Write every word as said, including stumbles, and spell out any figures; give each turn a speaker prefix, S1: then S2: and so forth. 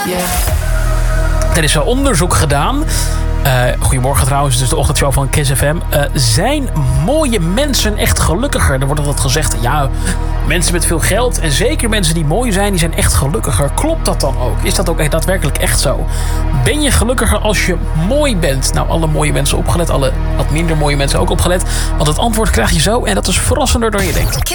S1: Er is wel onderzoek gedaan. Uh, goedemorgen trouwens, het is de ochtendshow van Kiss F M. Uh, zijn mooie mensen echt gelukkiger? Er wordt altijd gezegd, ja, mensen met veel geld en zeker mensen die mooi zijn, die zijn echt gelukkiger. Klopt dat dan ook? Is dat ook daadwerkelijk echt zo? Ben je gelukkiger als je mooi bent? Nou, alle mooie mensen opgelet, alle wat minder mooie mensen ook opgelet. Want het antwoord krijg je zo en dat is verrassender dan je denkt.